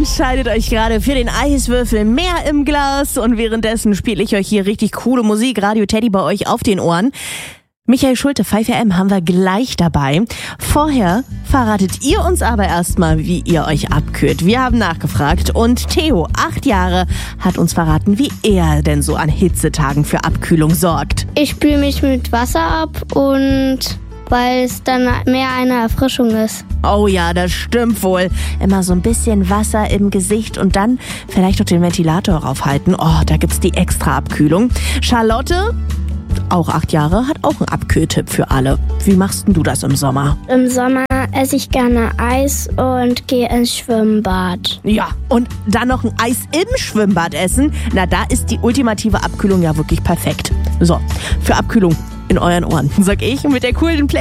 entscheidet euch gerade für den Eiswürfel mehr im Glas und währenddessen spiele ich euch hier richtig coole Musik. Radio Teddy bei euch auf den Ohren. Michael Schulte, 5am haben wir gleich dabei. Vorher verratet ihr uns aber erstmal, wie ihr euch abkühlt. Wir haben nachgefragt und Theo, 8 Jahre, hat uns verraten, wie er denn so an Hitzetagen für Abkühlung sorgt. Ich spüle mich mit Wasser ab und weil es dann mehr eine Erfrischung ist. Oh ja, das stimmt wohl. Immer so ein bisschen Wasser im Gesicht und dann vielleicht noch den Ventilator raufhalten. Oh, da gibt's die extra Abkühlung. Charlotte, auch 8 Jahre, hat auch einen Abkühltipp für alle. Wie machst denn du das im Sommer? Im Sommer esse ich gerne Eis und gehe ins Schwimmbad. Ja, und dann noch ein Eis im Schwimmbad essen. Na, da ist die ultimative Abkühlung ja wirklich perfekt. So, für Abkühlung in euren Ohren, sag ich, mit der coolen Play